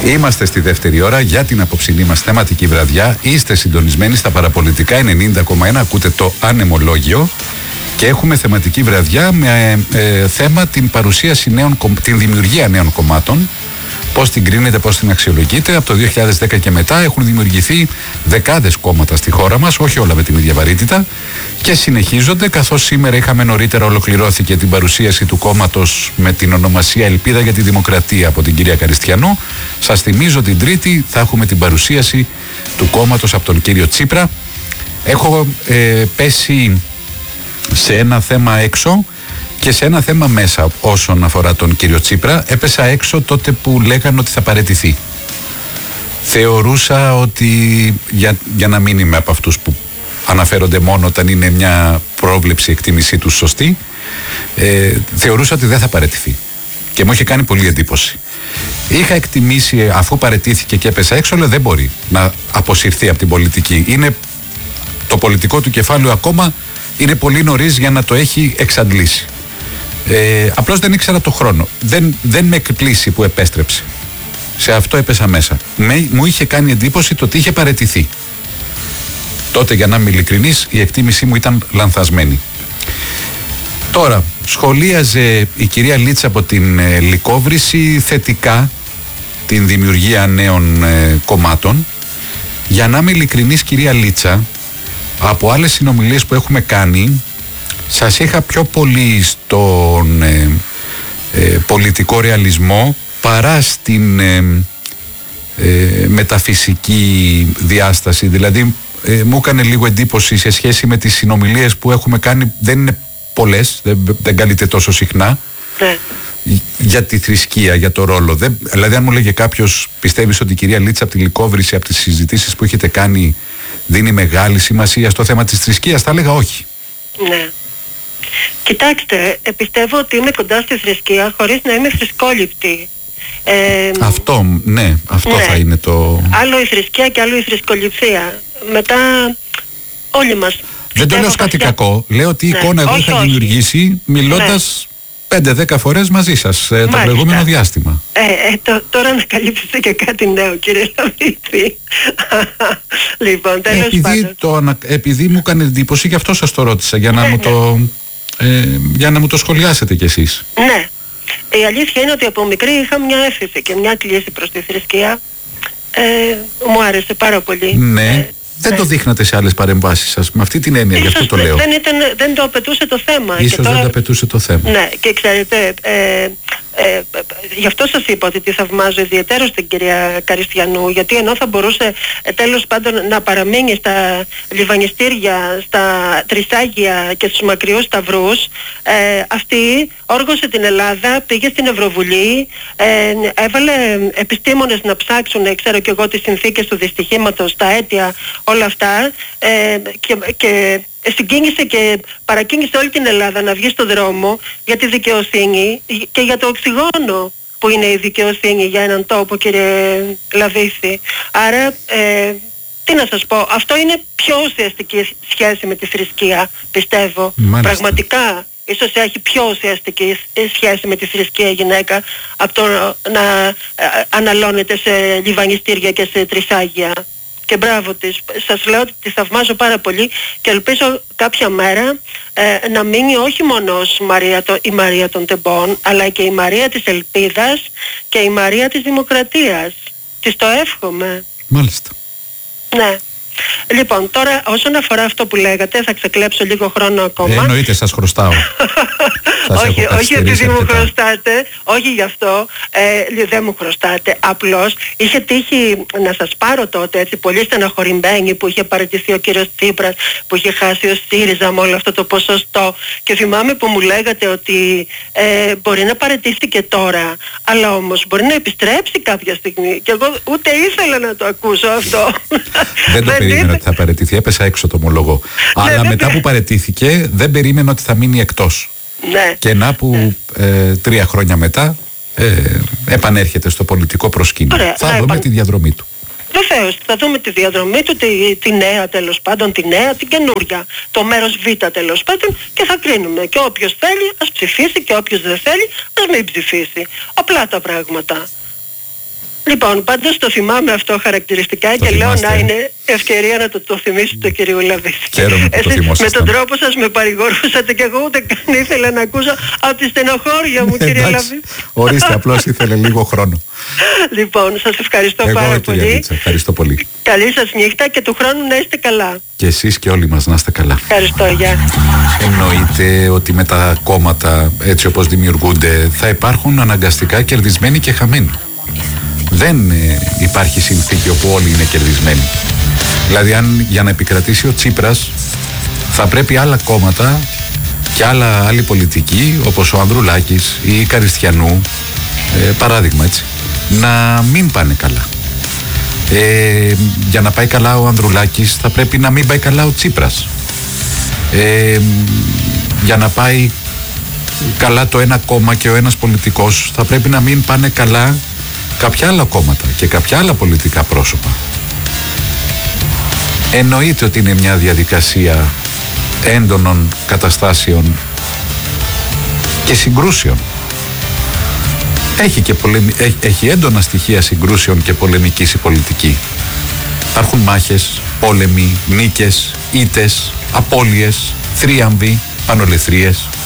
Είμαστε στη δεύτερη ώρα για την απόψινή μας θεματική βραδιά. Είστε συντονισμένοι στα παραπολιτικά 90,1. Ακούτε το Ανεμολόγιο. Και έχουμε θεματική βραδιά με θέμα την παρουσίαση την δημιουργία νέων κομμάτων. Πώς την κρίνετε, πώς την αξιολογείτε. Από το 2010 και μετά έχουν δημιουργηθεί δεκάδες κόμματα στη χώρα μας, όχι όλα με την ίδια βαρύτητα, και συνεχίζονται, καθώς σήμερα είχαμε νωρίτερα ολοκληρώθηκε την παρουσίαση του κόμματος με την ονομασία Ελπίδα για τη Δημοκρατία από την κυρία Καριστιανού. Σας θυμίζω την Τρίτη θα έχουμε την παρουσίαση του κόμματος από τον κύριο Τσίπρα. Έχω πέσει σε ένα θέμα έξω και σε ένα θέμα μέσα όσον αφορά τον κύριο Τσίπρα. Έπεσα έξω τότε που λέγανε ότι θα παραιτηθεί. Θεωρούσα ότι, για να μην είμαι από αυτούς που αναφέρονται μόνο όταν είναι μια πρόβλεψη εκτίμησή τους σωστή, θεωρούσα ότι δεν θα παραιτηθεί. Και μου είχε κάνει πολύ εντύπωση. Είχα εκτιμήσει, αφού παραιτήθηκε και έπεσα έξω, λέω δεν μπορεί να αποσυρθεί από την πολιτική. Είναι το πολιτικό του κεφάλαιο ακόμα, είναι πολύ νωρίς για να το έχει εξαντλήσει. Απλώς δεν ήξερα το χρόνο. Δεν με εκπλήσει που επέστρεψε. Σε αυτό έπεσα μέσα. Μου είχε κάνει εντύπωση το ότι είχε παραιτηθεί. Τότε, για να είμαι ειλικρινής, η εκτίμησή μου ήταν λανθασμένη. Τώρα, σχολίαζε η κυρία Λίτσα από την Λυκόβρηση θετικά την δημιουργία νέων κομμάτων. Για να είμαι ειλικρινής, κυρία Λίτσα, από άλλες συνομιλίες που έχουμε κάνει, σας είχα πιο πολύ στον πολιτικό ρεαλισμό παρά στην μεταφυσική διάσταση. Δηλαδή μου έκανε λίγο εντύπωση σε σχέση με τις συνομιλίες που έχουμε κάνει, δεν είναι πολλές, δεν καλείται τόσο συχνά, για τη θρησκεία, για το ρόλο. Δηλαδή αν μου λέγε κάποιος, πιστεύεις ότι η κυρία Λίτσα από τη Λυκόβρηση, από τις συζητήσεις που έχετε κάνει, δίνει μεγάλη σημασία στο θέμα της θρησκείας, θα έλεγα όχι. Ναι. Κοιτάξτε, πιστεύω ότι είμαι κοντά στη θρησκεία χωρίς να είμαι θρησκόληπτη. Αυτό, ναι, θα είναι το... Άλλο η θρησκεία και άλλο η θρησκοληψία. Μετά όλοι μας... Δεν το λέω κάτι κακό. Λέω ότι η εικόνα εγώ είχα δημιουργήσει μιλώντας 5-10 φορές μαζί σας το προηγούμενο διάστημα. Τώρα ανακαλύψετε και κάτι νέο, κύριε Λαβίτη. Λοιπόν, τέλος πάντων. Επειδή μου έκανε εντύπωση, γι' αυτό σας το ρώτησα, για να μου το σχολιάσετε κι εσείς. Ναι. Η αλήθεια είναι ότι από μικρή είχα μια αίσθηση και μια κλίση προς τη θρησκεία. Μου άρεσε πάρα πολύ. Ναι. Δεν το δείχνατε σε άλλες παρεμβάσεις σας, με αυτή την έννοια, γι' αυτό το λέω. Δεν το απαιτούσε το θέμα. Ίσως δεν το απαιτούσε το θέμα. Ναι, και ξέρετε, γι' αυτό σας είπα ότι τη θαυμάζω ιδιαίτερα στην κυρία Καριστιανού, γιατί ενώ θα μπορούσε τέλος πάντων να παραμείνει στα λιβανιστήρια, στα τρισάγια και στους μακριούς σταυρούς, αυτή όργωσε την Ελλάδα, πήγε στην Ευρωβουλή, έβαλε επιστήμονες να ψάξουν, ξέρω και εγώ, τις συνθήκες του δυστυχήματος, τα αίτια, όλα αυτά, και συγκίνησε και παρακίνησε όλη την Ελλάδα να βγει στο δρόμο για τη δικαιοσύνη και για το οξυγόνο που είναι η δικαιοσύνη για έναν τόπο, κύριε Λαβίθη. Άρα, τι να σας πω, αυτό είναι πιο ουσιαστική σχέση με τη θρησκεία, πιστεύω. Μάλιστα. Πραγματικά, ίσως έχει πιο ουσιαστική σχέση με τη θρησκεία γυναίκα από το να αναλώνεται σε λιβανιστήρια και σε τρισάγια. Και μπράβο της. Σας λέω ότι τη θαυμάζω πάρα πολύ και ελπίζω κάποια μέρα να μείνει όχι μόνο ως η Μαρία των Τεμπών, αλλά και η Μαρία της Ελπίδας και η Μαρία της Δημοκρατίας. Της το εύχομαι. Μάλιστα. Ναι. Λοιπόν, τώρα όσον αφορά αυτό που λέγατε, θα ξεκλέψω λίγο χρόνο ακόμα. Εννοείται, σας χρωστάω. Όχι επειδή μου χρωστάτε, όχι γι' αυτό, δεν μου χρωστάτε. Απλώς είχε τύχει να σας πάρω τότε, έτσι, πολύ στεναχωρημένη, που είχε παραιτηθεί ο κύριος Τσίπρας, που είχε χάσει ο ΣΥΡΙΖΑ με όλο αυτό το ποσοστό, και θυμάμαι που μου λέγατε ότι μπορεί να παραιτήσει και τώρα, αλλά όμως μπορεί να επιστρέψει κάποια στιγμή, και εγώ ούτε ήθελα να το ακούσω αυτό. Δεν το περίμενα ότι θα παραιτηθεί, έπεσα έξω, το ομολογώ. Αλλά μετά που παραιτήθηκε δεν περίμενα ότι θα μείνει εκτός. Ναι. Και να που 3 χρόνια μετά επανέρχεται στο πολιτικό προσκήνιο. Ωραία, θα δούμε τη διαδρομή του. Βεβαίως, θα δούμε τη διαδρομή του, τη νέα τέλος πάντων, τη νέα, την καινούρια, το μέρος Β τέλος πάντων, και θα κρίνουμε. Και όποιος θέλει ας ψηφίσει και όποιος δεν θέλει ας μην ψηφίσει. Απλά τα πράγματα. Λοιπόν, πάντως το θυμάμαι αυτό χαρακτηριστικά το και θυμάστε, λέω να είναι ευκαιρία να το θυμίσει το κύριο Λαβίθ. Χαίρομαι που το θυμόσαστε. Με τον τρόπο σας με παρηγορούσατε και εγώ ούτε καν ήθελα να ακούσω από τη στενοχώρια μου, κύριε Λαβίθ. Ορίστε, απλώς ήθελε λίγο χρόνο. Λοιπόν, σας ευχαριστώ πάρα πολύ. Λίτσα, ευχαριστώ πολύ. Καλή σας νύχτα και του χρόνου να είστε καλά. Και εσείς και όλοι μας να είστε καλά. Ευχαριστώ, γεια. Εννοείται ότι με τα κόμματα έτσι όπως δημιουργούνται θα υπάρχουν αναγκαστικά κερδισμένοι και χαμένοι. Δεν υπάρχει συνθήκη όπου όλοι είναι κερδισμένοι. Δηλαδή αν για να επικρατήσει ο Τσίπρας θα πρέπει άλλα κόμματα και άλλη πολιτική όπως ο Ανδρουλάκης ή η Καριστιανού, παράδειγμα έτσι, να μην πάνε καλά. Για να πάει καλά ο Ανδρουλάκης θα πρέπει να μην πάει καλά ο Τσίπρας. Για να πάει καλά το ένα κόμμα και ο ένας πολιτικός θα πρέπει να μην πάνε καλά κάποια άλλα κόμματα και κάποια άλλα πολιτικά πρόσωπα. Εννοείται ότι είναι μια διαδικασία έντονων καταστάσεων και συγκρούσεων. Έχει έντονα στοιχεία συγκρούσεων και πολεμικής η πολιτική. Υπάρχουν μάχες, πόλεμοι, νίκες, ήττες, απώλειες, θρίαμβοι, πανολεθρίες.